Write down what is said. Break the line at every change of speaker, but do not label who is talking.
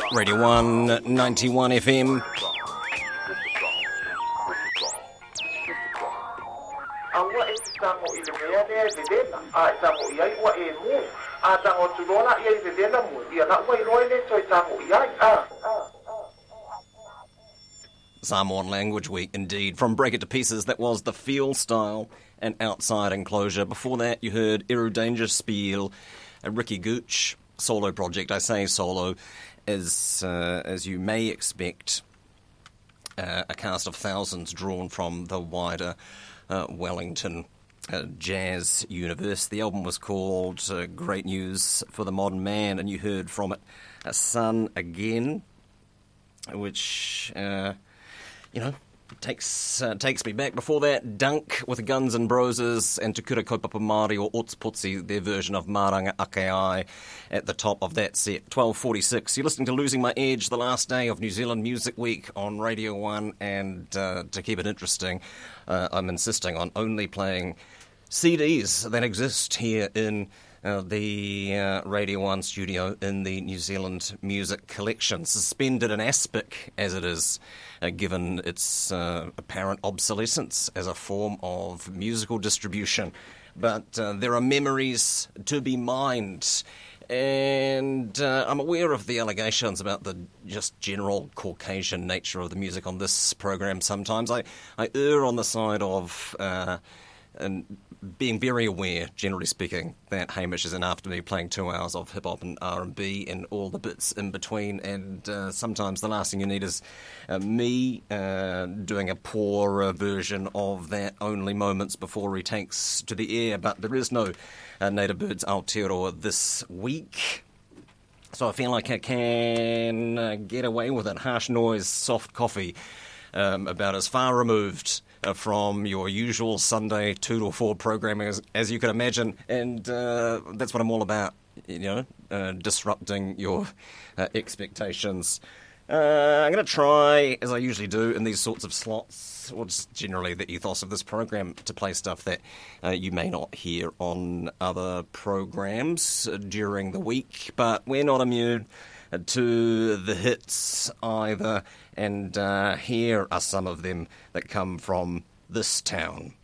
Radio 1, 91 FM. Samoan Language Week, indeed. From Break It to Pieces, that was The Feel Style and Outside Enclosure. Before that, you heard Eru Danger Spiel, a Ricky Gooch solo project. I say solo, as you may expect, a cast of thousands drawn from the wider Wellington jazz universe. The album was called Great News for the Modern Man, and you heard from it Sun Again, which... takes me back. Before that, Dunk with Guns and Broses and Te Kura Kaupapa Māori, or Otsputsi, their version of Maranga Akeai, at the top of that set. 12:46. You're listening to Losing My Edge, the last day of New Zealand Music Week on Radio 1, and to keep it interesting, I'm insisting on only playing CDs that exist here in the Radio 1 studio in the New Zealand Music Collection, suspended in aspic as it is, given its apparent obsolescence as a form of musical distribution. But there are memories to be mined, and I'm aware of the allegations about the just general Caucasian nature of the music on this program sometimes. I err on the side of... and being very aware, generally speaking, that Hamish isn't after me playing 2 hours of hip-hop and R&B and all the bits in between, and sometimes the last thing you need is me doing a poor version of that only moments before he takes to the air. But there is no Native Birds Aotearoa this week, so I feel like I can get away with it. Harsh Noise, Soft Coffee, about as far removed from your usual Sunday 2 to 4 programming as you can imagine, and that's what I'm all about, disrupting your expectations. I'm going to try, as I usually do in these sorts of slots, or just generally the ethos of this program, to play stuff that you may not hear on other programs during the week, but we're not immune to the hits either, and here are some of them that come from this town.